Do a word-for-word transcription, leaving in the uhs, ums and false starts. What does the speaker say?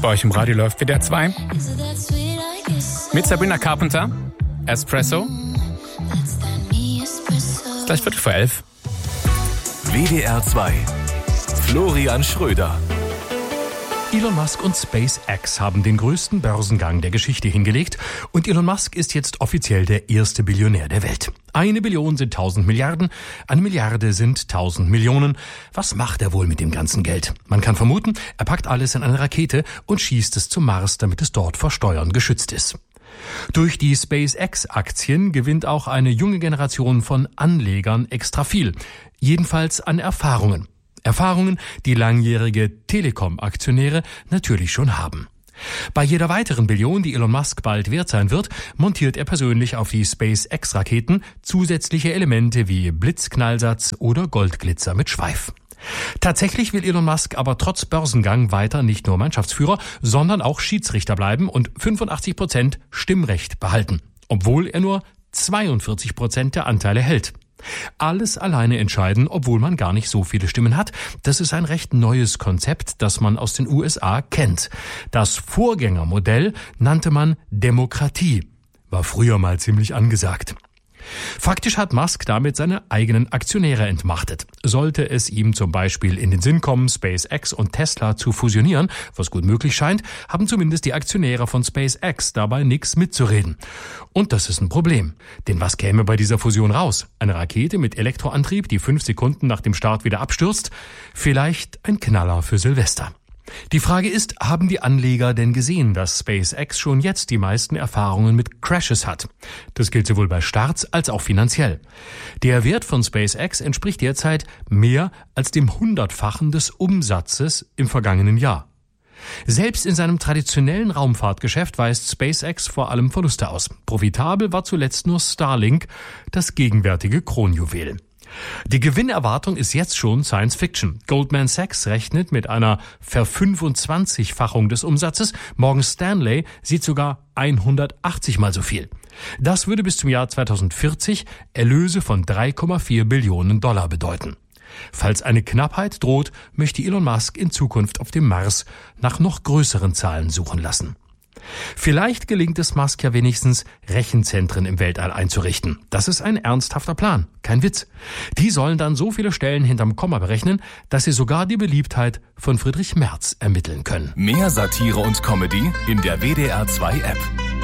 Bei euch im Radio läuft W D R zwei. Mit Sabrina Carpenter. Espresso. Ist gleich Viertel vor elf. W D R zwei. Florian Schröder. Elon Musk und SpaceX haben den größten Börsengang der Geschichte hingelegt und Elon Musk ist jetzt offiziell der erste Billionär der Welt. Eine Billion sind tausend Milliarden, eine Milliarde sind tausend Millionen. Was macht er wohl mit dem ganzen Geld? Man kann vermuten, er packt alles in eine Rakete und schießt es zum Mars, damit es dort vor Steuern geschützt ist. Durch die SpaceX-Aktien gewinnt auch eine junge Generation von Anlegern extra viel. Jedenfalls an Erfahrungen. Erfahrungen, die langjährige Telekom-Aktionäre natürlich schon haben. Bei jeder weiteren Billion, die Elon Musk bald wert sein wird, montiert er persönlich auf die SpaceX-Raketen zusätzliche Elemente wie Blitzknallsatz oder Goldglitzer mit Schweif. Tatsächlich will Elon Musk aber trotz Börsengang weiter nicht nur Mannschaftsführer, sondern auch Schiedsrichter bleiben und fünfundachtzig Prozent Stimmrecht behalten, obwohl er nur zweiundvierzig Prozent der Anteile hält. Alles alleine entscheiden, obwohl man gar nicht so viele Stimmen hat. Das ist ein recht neues Konzept, das man aus den U S A kennt. Das Vorgängermodell nannte man Demokratie. War früher mal ziemlich angesagt. Faktisch hat Musk damit seine eigenen Aktionäre entmachtet. Sollte es ihm zum Beispiel in den Sinn kommen, SpaceX und Tesla zu fusionieren, was gut möglich scheint, haben zumindest die Aktionäre von SpaceX dabei nichts mitzureden. Und das ist ein Problem. Denn was käme bei dieser Fusion raus? Eine Rakete mit Elektroantrieb, die fünf Sekunden nach dem Start wieder abstürzt? Vielleicht ein Knaller für Silvester. Die Frage ist, haben die Anleger denn gesehen, dass SpaceX schon jetzt die meisten Erfahrungen mit Crashes hat? Das gilt sowohl bei Starts als auch finanziell. Der Wert von SpaceX entspricht derzeit mehr als dem Hundertfachen des Umsatzes im vergangenen Jahr. Selbst in seinem traditionellen Raumfahrtgeschäft weist SpaceX vor allem Verluste aus. Profitabel war zuletzt nur Starlink, das gegenwärtige Kronjuwel. Die Gewinnerwartung ist jetzt schon Science Fiction. Goldman Sachs rechnet mit einer Verfünfundzwanzigfachung des Umsatzes. Morgan Stanley sieht sogar hundertachtzig Mal so viel. Das würde bis zum Jahr zweitausendvierzig Erlöse von drei Komma vier Billionen Dollar bedeuten. Falls eine Knappheit droht, möchte Elon Musk in Zukunft auf dem Mars nach noch größeren Zahlen suchen lassen. Vielleicht gelingt es Musk ja wenigstens, Rechenzentren im Weltall einzurichten. Das ist ein ernsthafter Plan, kein Witz. Die sollen dann so viele Stellen hinterm Komma berechnen, dass sie sogar die Beliebtheit von Friedrich Merz ermitteln können. Mehr Satire und Comedy in der W D R zwei App.